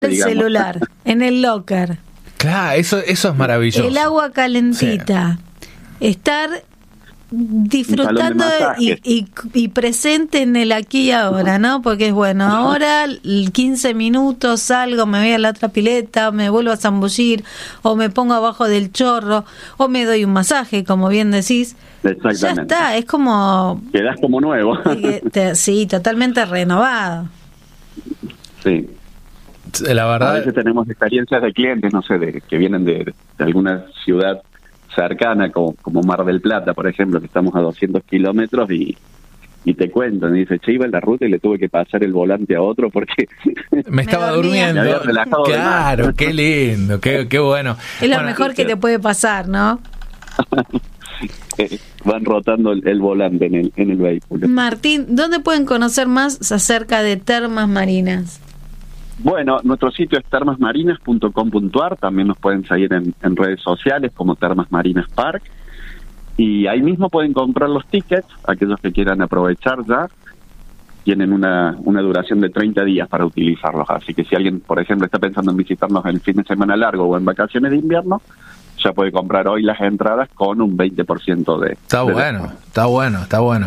el digamos. celular, en el locker. Claro, eso es maravilloso. El agua calentita. Sí. Estar disfrutando y presente en el aquí y ahora, ¿no? Porque es bueno, ahora 15 minutos salgo, me voy a la otra pileta, me vuelvo a zambullir, o me pongo abajo del chorro, o me doy un masaje, como bien decís. Exactamente. Ya está, es como... Quedás como nuevo. Sí, totalmente renovado. Sí. La verdad... A veces tenemos experiencias de clientes, no sé, que vienen de alguna ciudad cercana, como Mar del Plata, por ejemplo, que estamos a 200 kilómetros y te cuentan, y dice, che, iba en la ruta y le tuve que pasar el volante a otro porque me estaba durmiendo. Me había relajado. Claro, qué lindo, qué bueno. Es lo mejor que te puede pasar, ¿no? Van rotando el volante en el vehículo. Martín, ¿dónde pueden conocer más acerca de Termas Marinas? Bueno, nuestro sitio es termasmarinas.com.ar, también nos pueden seguir en redes sociales como Termas Marinas Park, y ahí mismo pueden comprar los tickets, aquellos que quieran aprovechar ya, tienen una duración de 30 días para utilizarlos, así que si alguien, por ejemplo, está pensando en visitarnos en el fin de semana largo o en vacaciones de invierno, ya puede comprar hoy las entradas con un 20% de... Está bueno.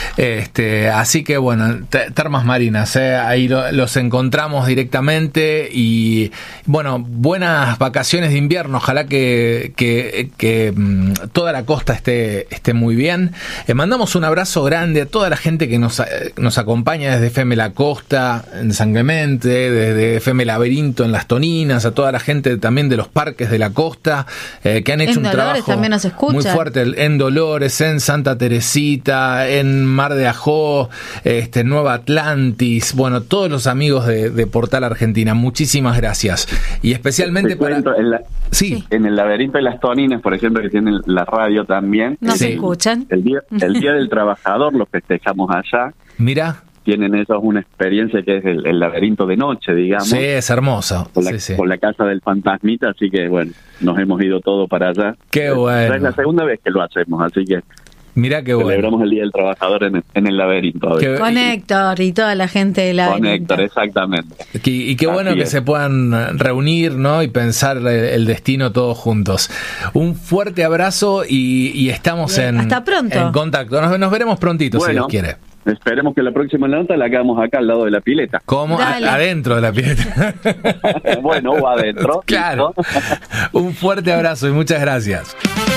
Así que bueno, Termas Marinas, ahí los encontramos directamente y bueno, buenas vacaciones de invierno, ojalá que toda la costa esté muy bien. Mandamos un abrazo grande a toda la gente que nos acompaña desde FM La Costa, en San Clemente, desde FM Laberinto en Las Toninas, a toda la gente también de los parques de la costa, que han hecho un trabajo muy fuerte en Dolores, en Santa Teresita, en Mar de Ajó, Nueva Atlantis, bueno, todos los amigos de Portal Argentina, muchísimas gracias. Y especialmente en el Laberinto de Las Toninas, por ejemplo, que tienen la radio también. ¿Nos escuchan? El día del Trabajador lo festejamos allá. Mira. Tienen ellos una experiencia que es el laberinto de noche, digamos. Sí, es hermoso. Con la casa del fantasmita, así que bueno, nos hemos ido todo para allá. Qué bueno. Es la segunda vez que lo hacemos, así que mirá qué bueno. Celebramos el Día del Trabajador en el laberinto. Con Héctor y toda la gente del laberinto. Con Héctor, exactamente. Y qué bueno que se puedan reunir, ¿no? Y pensar el destino todos juntos. Un fuerte abrazo y estamos hasta pronto. En contacto. Nos veremos prontito, si Dios quiere. Esperemos que la próxima nota la hagamos acá al lado de la pileta. ¿Cómo? Adentro de la pileta. Bueno, o adentro. Claro. Un fuerte abrazo y muchas gracias.